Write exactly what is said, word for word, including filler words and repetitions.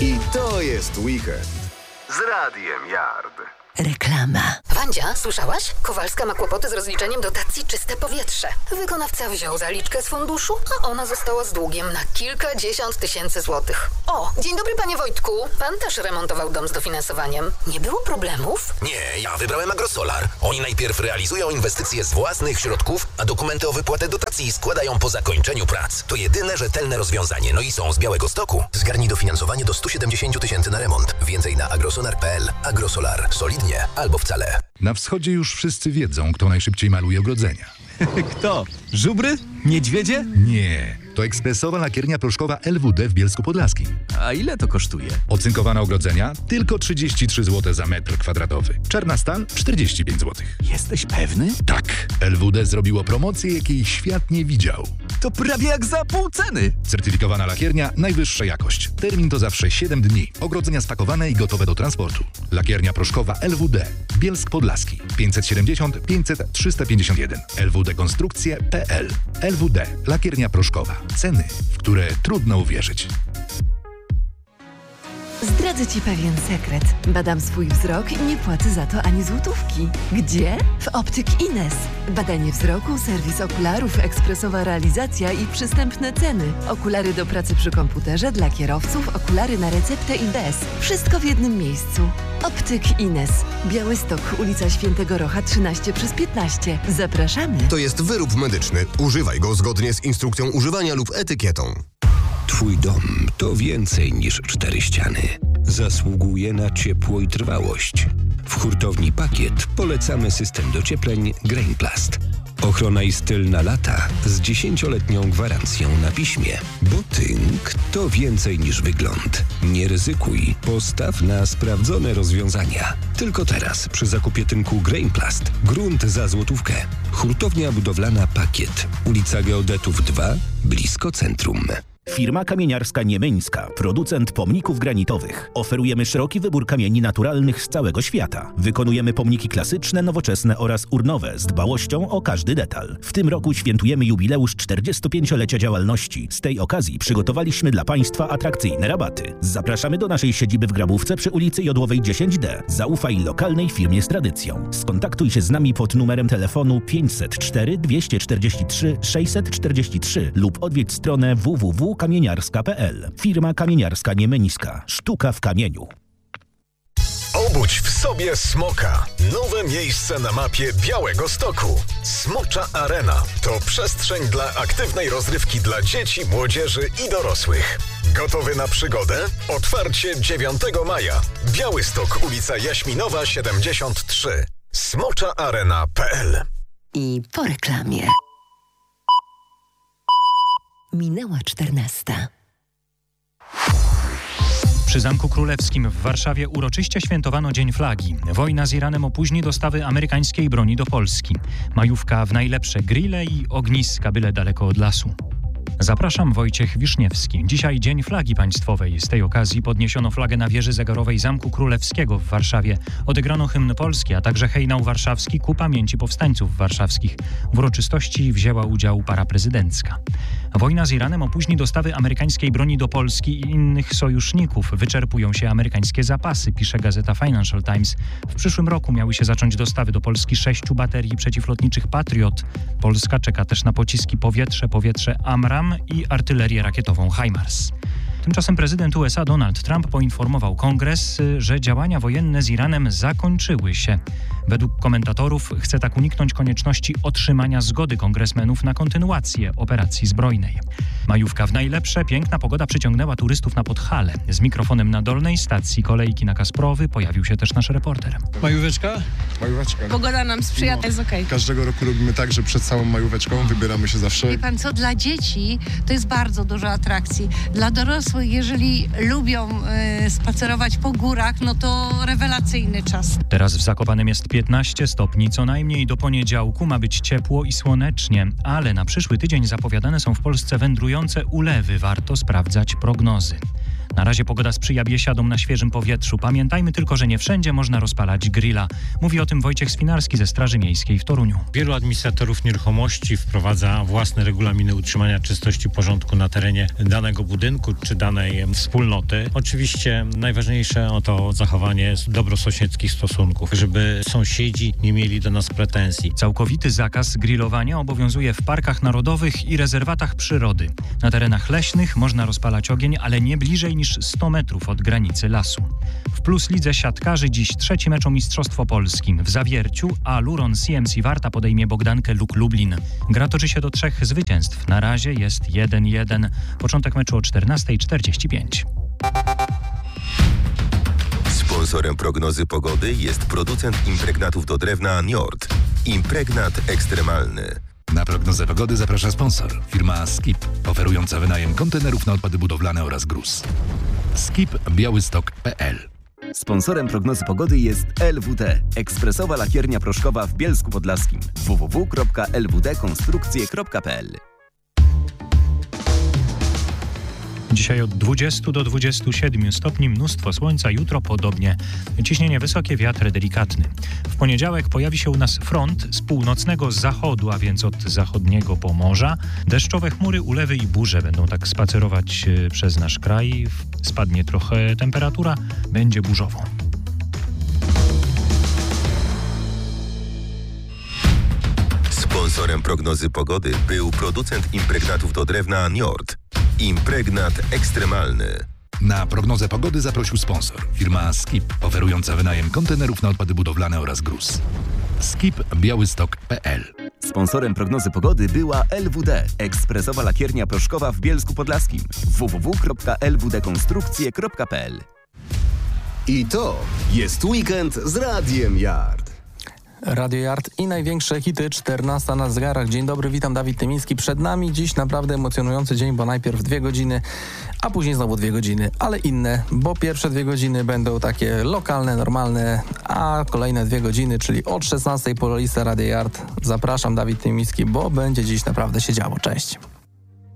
I to jest weekend z Radiem Yard. Reklama. Wandzia, słyszałaś? Kowalska ma kłopoty z rozliczeniem dotacji Czyste Powietrze. Wykonawca wziął zaliczkę z funduszu, a ona została z długiem na kilkadziesiąt tysięcy złotych. O, dzień dobry panie Wojtku. Pan też remontował dom z dofinansowaniem. Nie było problemów? Nie, ja wybrałem Agrosolar. Oni najpierw realizują inwestycje z własnych środków, a dokumenty o wypłatę dotacji składają po zakończeniu prac. To jedyne rzetelne rozwiązanie. No i są z Białegostoku. Zgarnij dofinansowanie do sto siedemdziesiąt tysięcy na remont. Więcej na agrosolar kropka p l. Agrosolar. Solidnie albo wcale. Na wschodzie już wszyscy wiedzą, kto najszybciej maluje ogrodzenia. Kto? Żubry? Niedźwiedzie? Nie, to ekspresowa lakiernia proszkowa L W D w Bielsku-Podlaskim. A ile to kosztuje? Ocynkowane ogrodzenia? Tylko trzydzieści trzy złote za metr kwadratowy. Czarna stal? czterdzieści pięć złotych. Jesteś pewny? Tak, L W D zrobiło promocję, jakiej świat nie widział. To prawie jak za pół ceny. Certyfikowana lakiernia, najwyższa jakość. Termin to zawsze siedem dni. Ogrodzenia spakowane i gotowe do transportu. Lakiernia proszkowa L W D. Bielsk Podlaski. pięćset siedemdziesiąt pięćset trzysta pięćdziesiąt jeden. L W D Konstrukcje kropka p l. L W D. Lakiernia proszkowa. Ceny, w które trudno uwierzyć. Zdradzę Ci pewien sekret. Badam swój wzrok i nie płacę za to ani złotówki. Gdzie? W Optyk Ines. Badanie wzroku, serwis okularów, ekspresowa realizacja i przystępne ceny. Okulary do pracy przy komputerze dla kierowców, okulary na receptę i bez. Wszystko w jednym miejscu. Optyk Ines. Białystok, ulica Świętego Rocha trzynaście przez piętnaście. Zapraszamy. To jest wyrób medyczny. Używaj go zgodnie z instrukcją używania lub etykietą. Twój dom to więcej niż cztery ściany. Zasługuje na ciepło i trwałość. W hurtowni Pakiet polecamy system dociepleń Grainplast. Ochrona i styl na lata z dziesięcioletnią gwarancją na piśmie. Bo tynk to więcej niż wygląd. Nie ryzykuj. Postaw na sprawdzone rozwiązania. Tylko teraz przy zakupie tynku Grainplast. Grunt za złotówkę. Hurtownia budowlana Pakiet. Ulica Geodetów dwa, blisko centrum. Firma kamieniarska Niemyńska, producent pomników granitowych. Oferujemy szeroki wybór kamieni naturalnych z całego świata. Wykonujemy pomniki klasyczne, nowoczesne oraz urnowe z dbałością o każdy detal. W tym roku świętujemy jubileusz czterdziestopięciolecia działalności. Z tej okazji przygotowaliśmy dla Państwa atrakcyjne rabaty. Zapraszamy do naszej siedziby w Grabówce przy ulicy Jodłowej dziesięć D. Zaufaj lokalnej firmie z tradycją. Skontaktuj się z nami pod numerem telefonu pięćset cztery dwieście czterdzieści trzy sześćset czterdzieści trzy lub odwiedź stronę w w w kropka kamieniarska kropka p l. Firma kamieniarska Niemyńska. Sztuka w kamieniu. Obudź w sobie smoka. Nowe miejsce na mapie Białegostoku. Smocza Arena to przestrzeń dla aktywnej rozrywki dla dzieci, młodzieży i dorosłych. Gotowy na przygodę? Otwarcie dziewiątego maja. Białystok, ulica Jaśminowa siedemdziesiąt trzy. smocza arena kropka p l. I po reklamie. Minęła czternasta. Przy Zamku Królewskim w Warszawie uroczyście świętowano Dzień Flagi. Wojna z Iranem opóźni dostawy amerykańskiej broni do Polski. Majówka w najlepsze grille i ogniska, byle daleko od lasu. Zapraszam, Wojciech Wiszniewski. Dzisiaj Dzień Flagi Państwowej. Z tej okazji podniesiono flagę na wieży zegarowej Zamku Królewskiego w Warszawie. Odegrano hymn polski, a także hejnał warszawski ku pamięci powstańców warszawskich. W uroczystości wzięła udział para prezydencka. Wojna z Iranem opóźni dostawy amerykańskiej broni do Polski i innych sojuszników. Wyczerpują się amerykańskie zapasy, pisze gazeta Financial Times. W przyszłym roku miały się zacząć dostawy do Polski sześciu baterii przeciwlotniczych Patriot. Polska czeka też na pociski powietrze-powietrze AMRAAM i artylerię rakietową HIMARS. Tymczasem prezydent U S A Donald Trump poinformował Kongres, że działania wojenne z Iranem zakończyły się. Według komentatorów chce tak uniknąć konieczności otrzymania zgody kongresmenów na kontynuację operacji zbrojnej. Majówka w najlepsze, piękna pogoda przyciągnęła turystów na Podhale. Z mikrofonem na dolnej stacji kolejki na Kasprowy pojawił się też nasz reporter. Majóweczka? Majóweczka. Pogoda nam sprzyja, no. Jest okej. Okay. Każdego roku robimy tak, że przed całą majóweczką wybieramy się zawsze. Wie pan co, dla dzieci to jest bardzo dużo atrakcji. Dla dorosłych, jeżeli lubią y, spacerować po górach, no to rewelacyjny czas. Teraz w Zakopanem jest piętnaście stopni, co najmniej do poniedziałku ma być ciepło i słonecznie, ale na przyszły tydzień zapowiadane są w Polsce wędrujące ulewy. Warto sprawdzać prognozy. Na razie pogoda sprzyja biesiadom na świeżym powietrzu. Pamiętajmy tylko, że nie wszędzie można rozpalać grilla. Mówi o tym Wojciech Swinarski ze Straży Miejskiej w Toruniu. Wielu administratorów nieruchomości wprowadza własne regulaminy utrzymania czystości i porządku na terenie danego budynku czy danej wspólnoty. Oczywiście najważniejsze o to zachowanie dobrosąsiedzkich stosunków, żeby sąsiedzi nie mieli do nas pretensji. Całkowity zakaz grillowania obowiązuje w parkach narodowych i rezerwatach przyrody. Na terenach leśnych można rozpalać ogień, ale nie bliżej niż sto metrów od granicy lasu. W Plus Lidze siatkarzy dziś trzeci mecz o Mistrzostwo Polski. W Zawierciu Aluron C M C Warta podejmie Bogdankę Luk Lublin. Gra toczy się do trzech zwycięstw. Na razie jest jeden jeden. Początek meczu o czternasta czterdzieści pięć. Sponsorem prognozy pogody jest producent impregnatów do drewna Njord. Impregnat ekstremalny. Na prognozę pogody zaprasza sponsor. Firma Skip, oferująca wynajem kontenerów na odpady budowlane oraz gruz. skip białystok kropka p l. Sponsorem prognozy pogody jest L W D, ekspresowa lakiernia proszkowa w Bielsku Podlaskim. w w w kropka l w d konstrukcje kropka p l. Dzisiaj od dwudziestu do dwudziestu siedmiu stopni, mnóstwo słońca, jutro podobnie. Ciśnienie wysokie, wiatr delikatny. W poniedziałek pojawi się u nas front z północnego zachodu, a więc od zachodniego Pomorza. Deszczowe chmury, ulewy i burze będą tak spacerować przez nasz kraj. Spadnie trochę temperatura, będzie burzowo. Sponsorem prognozy pogody był producent impregnatów do drewna Njord. Impregnat ekstremalny. Na prognozę pogody zaprosił sponsor. Firma Skip, oferująca wynajem kontenerów na odpady budowlane oraz gruz. skip białystok kropka p l. Sponsorem prognozy pogody była L W D, ekspresowa lakiernia proszkowa w Bielsku Podlaskim. w w w kropka l w d konstrukcje kropka p l. I to jest weekend z Radiem Yard. Radio Yard i największe hity, czternasta na zegarach. Dzień dobry, witam, Dawid Tymiński. Przed nami dziś naprawdę emocjonujący dzień, bo najpierw dwie godziny, a później znowu dwie godziny, ale inne, bo pierwsze dwie godziny będą takie lokalne, normalne, a kolejne dwie godziny, czyli od szesnastej po listę Radio Yard. Zapraszam, Dawid Tymiński, bo będzie dziś naprawdę się działo. Cześć.